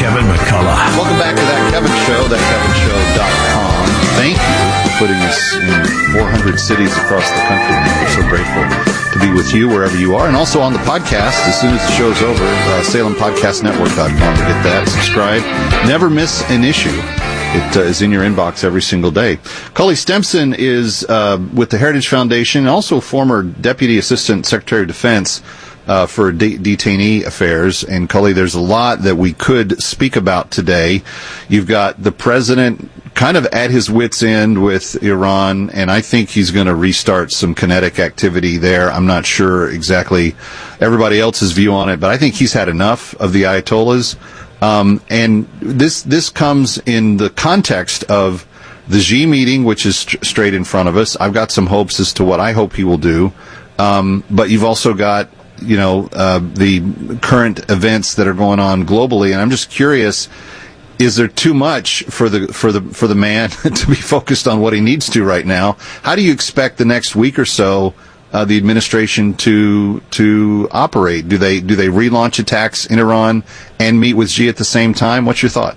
Kevin McCullough. Welcome back to That Kevin Show, thatkevinshow.com. Thank you for putting us in 400 cities across the country. We're so grateful to be with you wherever you are. And also on the podcast, as soon as the show's over, SalemPodcastNetwork.com to get that. Subscribe. Never miss an issue. It is in your inbox every single day. Cully Stimson is with the Heritage Foundation, and also former Deputy Assistant Secretary of Defense for detainee affairs. And Cully, there's a lot that we could speak about today. You've got the president kind of at his wit's end with Iran, and I think he's going to restart some kinetic activity there. I'm not sure exactly everybody else's view on it, but I think he's had enough of the Ayatollahs. And this comes in the context of the Xi meeting, which is straight in front of us. I've got some hopes as to what I hope he will do. But you've also got, the current events that are going on globally. And I'm just curious, is there too much for the man to be focused on what he needs to right now? How do you expect the next week or so the administration to operate? Do they relaunch attacks in Iran and meet with Xi at the same time? What's your thought?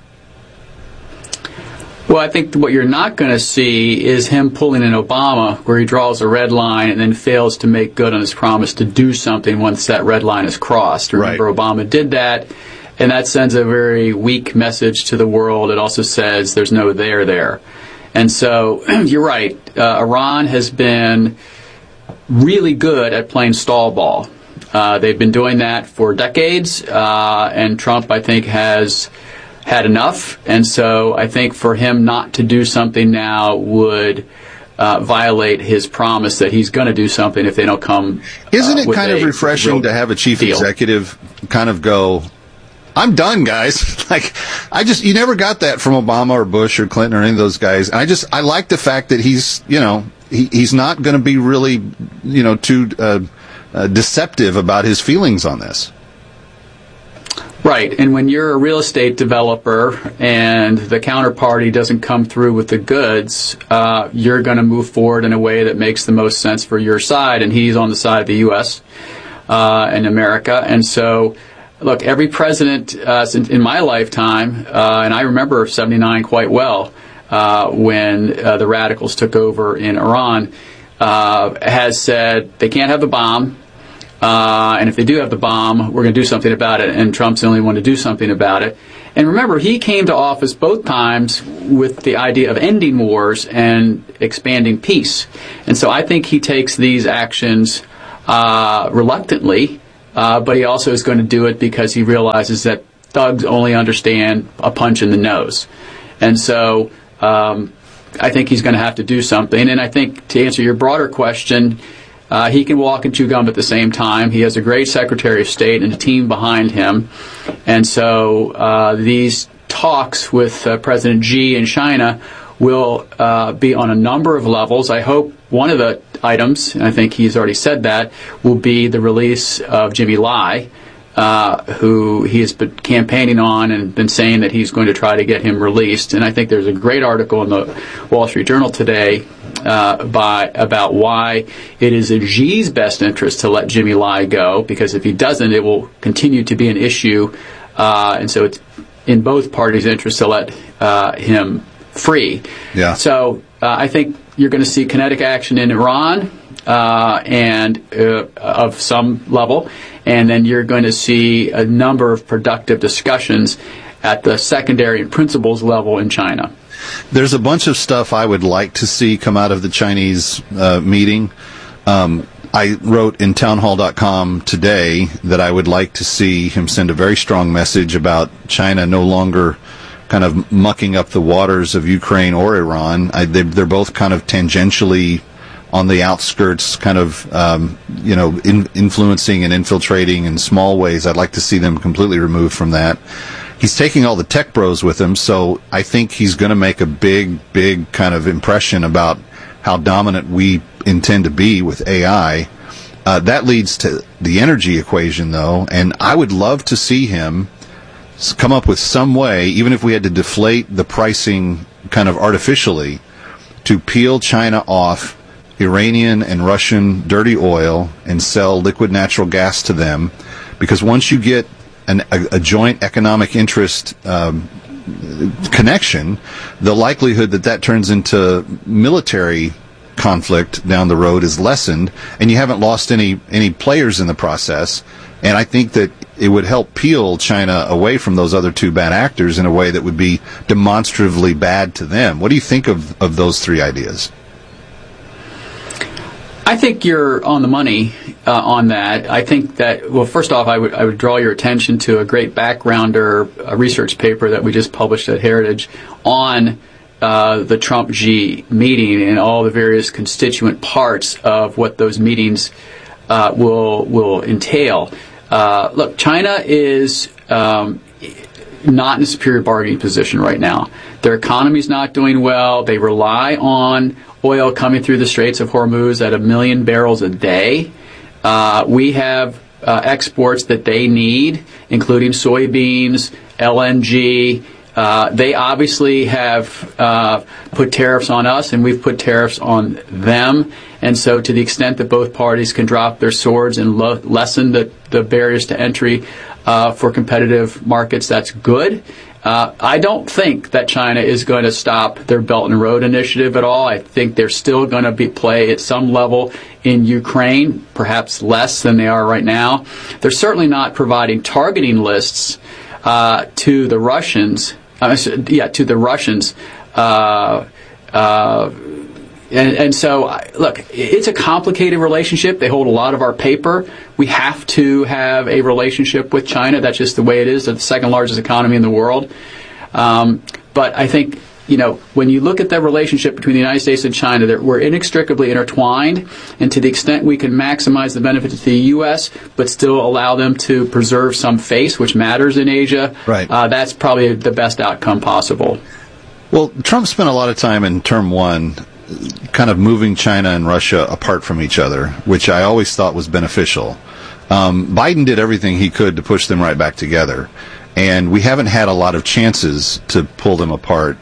Well, I think what you're not going to see is him pulling an Obama where he draws a red line and then fails to make good on his promise to do something once that red line is crossed. Remember, right. Obama did that, and that sends a very weak message to the world. It also says there's no there. And so you're right. Iran has been really good at playing stall ball. They've been doing that for decades, and Trump, I think, has had enough. And so I think for him not to do something now would violate his promise that he's going to do something if they don't come. Isn't it kind of refreshing to have a chief executive kind of go, I'm done, guys. You never got that from Obama or Bush or Clinton or any of those guys. I like the fact that he's not going to be really, too deceptive about his feelings on this. Right, and when you're a real estate developer and the counterparty doesn't come through with the goods, you're going to move forward in a way that makes the most sense for your side, and he's on the side of the U.S. And America. And so, look, every president in my lifetime, and I remember 79 quite well, when the radicals took over in Iran, has said they can't have the bomb. And if they do have the bomb, we're going to do something about it. And Trump's the only one to do something about it. And remember, he came to office both times with the idea of ending wars and expanding peace. And so I think he takes these actions reluctantly, but he also is going to do it because he realizes that thugs only understand a punch in the nose. And so I think he's going to have to do something. And I think to answer your broader question, he can walk and chew gum at the same time. He has a great Secretary of State and a team behind him. And so these talks with President Xi in China will be on a number of levels. I hope one of the items, and I think he's already said that, will be the release of Jimmy Lai, who he has been campaigning on and been saying that he's going to try to get him released. And I think there's a great article in the Wall Street Journal today about why it is in Xi's best interest to let Jimmy Lai go, because if he doesn't, it will continue to be an issue. And so it's in both parties' interest to let him free. Yeah. So I think you're going to see kinetic action in Iran and of some level, and then you're going to see a number of productive discussions at the secondary and principles level in China. There's a bunch of stuff I would like to see come out of the Chinese meeting. I wrote in townhall.com today that I would like to see him send a very strong message about China no longer kind of mucking up the waters of Ukraine or Iran. They're both kind of tangentially on the outskirts, kind of, influencing and infiltrating in small ways. I'd like to see them completely removed from that. He's taking all the tech bros with him, so I think he's going to make a big kind of impression about how dominant we intend to be with AI. That leads to the energy equation, though, and I would love to see him come up with some way, even if we had to deflate the pricing kind of artificially, to peel China off Iranian and Russian dirty oil and sell liquid natural gas to them. Because once you get a joint economic interest connection, the likelihood that turns into military conflict down the road is lessened, and you haven't lost any players in the process. And I think that it would help peel China away from those other two bad actors in a way that would be demonstratively bad to them. What do you think of those three ideas? I think you're on the money on that. I think that, well, first off, I would draw your attention to a great backgrounder research paper that we just published at Heritage on the Trump-Xi meeting and all the various constituent parts of what those meetings will entail. Look, China is not in a superior bargaining position right now. Their economy's not doing well. They rely on oil coming through the Straits of Hormuz at 1 million barrels a day. We have exports that they need, including soybeans, LNG. They obviously have put tariffs on us, and we've put tariffs on them. And so to the extent that both parties can drop their swords and lessen the barriers to entry for competitive markets, that's good. I don't think that China is going to stop their Belt and Road Initiative at all. I think they're still going to play at some level in Ukraine, perhaps less than they are right now. They're certainly not providing targeting lists to the Russians. And so, look, it's a complicated relationship. They hold a lot of our paper. We have to have a relationship with China. That's just the way it is. They're the second largest economy in the world. But I think, when you look at the relationship between the United States and China, we're inextricably intertwined. And to the extent we can maximize the benefits to the U.S., but still allow them to preserve some face, which matters in Asia, right. That's probably the best outcome possible. Well, Trump spent a lot of time in term one kind of moving China and Russia apart from each other, which I always thought was beneficial. Biden did everything he could to push them right back together, and we haven't had a lot of chances to pull them apart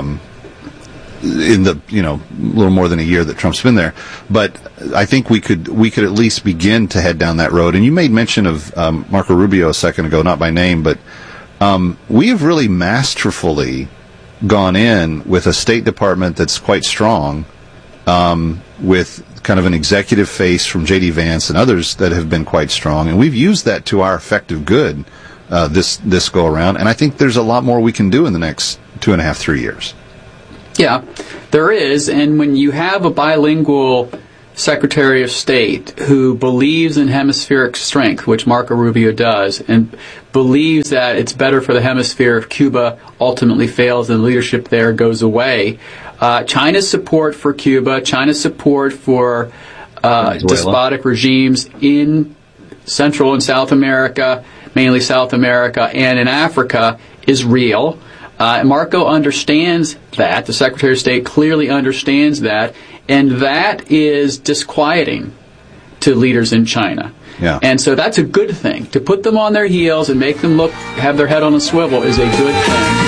in the little more than a year that Trump's been there. But I think we could at least begin to head down that road. And you made mention of Marco Rubio a second ago, not by name, but we have really masterfully gone in with a State Department that's quite strong, with kind of an executive face from J.D. Vance and others that have been quite strong, and we've used that to our effective good this go around. And I think there's a lot more we can do in the next 2.5, 3 years. Yeah, there is. And when you have a bilingual Secretary of State who believes in hemispheric strength, which Marco Rubio does, and believes that it's better for the hemisphere if Cuba ultimately fails and leadership there goes away, China's support for Cuba, China's support for despotic regimes in Central and South America, mainly South America, and in Africa is real. Marco understands that. The Secretary of State clearly understands that. And that is disquieting to leaders in China. Yeah. And so that's a good thing. To put them on their heels and make them have their head on a swivel is a good thing.